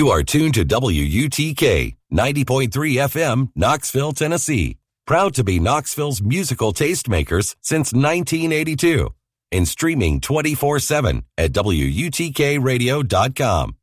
You are tuned to WUTK 90.3 FM, Knoxville, Tennessee. Proud to be Knoxville's musical tastemakers since 1982. And streaming 24/7 at WUTKradio.com.